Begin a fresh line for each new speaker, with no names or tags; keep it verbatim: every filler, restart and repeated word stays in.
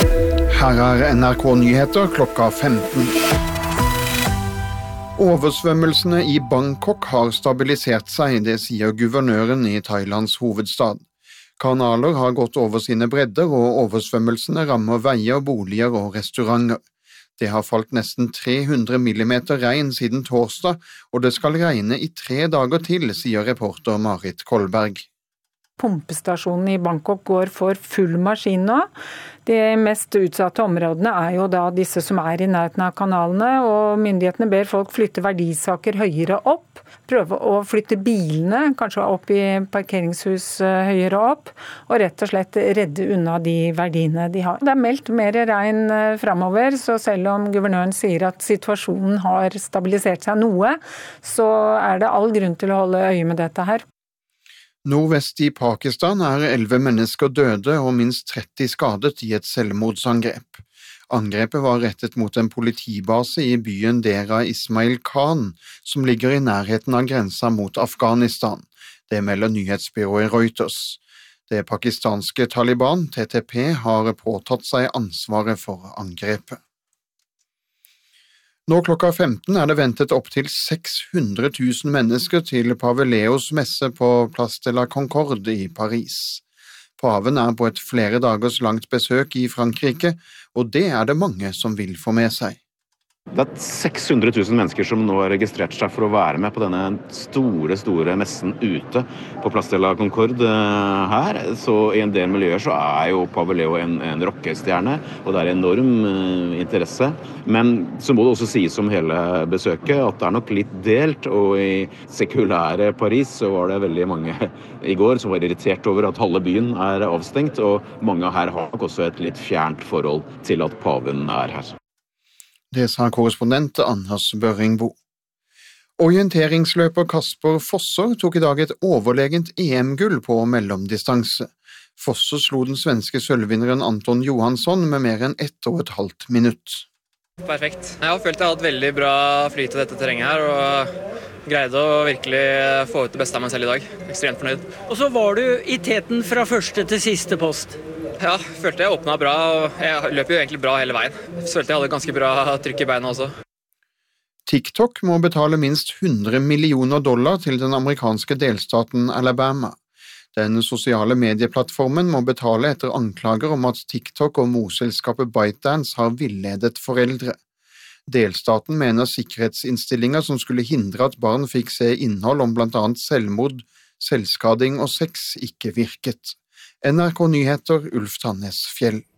Her er N R K-nyheter klokka femten. Oversvømmelsene i Bangkok har stabilisert seg, det sier guvernøren i Thailands hovedstad. Kanaler har gått over sine bredder, og oversvømmelsene rammer veier, boliger og restauranter. Det har falt nesten tre hundre millimeter regn siden torsdag, og det skal regne i tre dager til, sier reporter Marit Kolberg.
Pumpestasjonen i Bangkok går for full maskin nå. De mest utsatte områdene er jo da disse som er i nærheten av kanalene, og myndighetene ber folk flytte verdisaker høyere opp, prøve å flytte bilene, kanskje opp i parkeringshus høyere opp, og rett og slett redde unna de verdiene de har. Det er meldt mer regn fremover, så selv om guvernøren sier at situasjonen har stabilisert seg noe, så er det all grunn til å holde øye med dette her.
Nordvest i Pakistan er elleve mennesker døde og minst tretti skadet i et selvmordsangrep. Angrepet var rettet mot en politibase i byen Dera Ismail Khan, som ligger i nærheten av grensa mot Afghanistan. Det melder nyhetsbyrået Reuters. Det pakistanske Taliban, T T P, har påtatt seg ansvaret for angrepet. Nå klokka femten er det ventet opp til seks hundre tusen mennesker til Paveleos messe på Place de la Concorde i Paris. Paven er på et flere dagers langt besøk i Frankrike, og det er det mange som vil få med seg.
Det er seks hundre tusen mennesker som nå har registrert seg for å være med på denne store, store messen ute på Place de la Concorde her. Så i en del miljøer så er jo Paveleo en, en rockestjerne, og det er enorm uh, interesse. Men så må det også sies om hele besøket at det er nok litt delt, og i sekulære Paris så var det veldig mange i går som var irritert over at halve byen er avstengt, og mange her har nok også et litt fjernt forhold til at paven er her.
Det sa korrespondent Anders Børringbo. Orienteringsløper Kasper Fosser tok i dag et overlegent E M-gull på mellomdistanse. Fosser slo den svenske sølvvinneren Anton Johansson med mer enn ett og et halvt minutt.
Perfekt. Jeg har følt jeg har hatt veldig bra flyt i dette terrenget her, og greide å virkelig få ut det beste av meg selv i dag. Ekstremt fornøyd.
Og så var du i teten fra første til siste post.
Ja, følte jeg åpnet bra, og jeg løp jo egentlig bra hele veien. Følte jeg hadde ganske bra trykk i beina også.
TikTok må betale minst hundre millioner dollar til den amerikanske delstaten Alabama. Den sosiale medieplattformen må betale etter anklager om at TikTok og morselskapet ByteDance har villedet foreldre. Delstaten mener sikkerhetsinnstillinger som skulle hindre at barn fikk se innhold om blant annet selvmord, selvskading og sex ikke virket. N R K-nyheter, Ulf Tannes Fjell.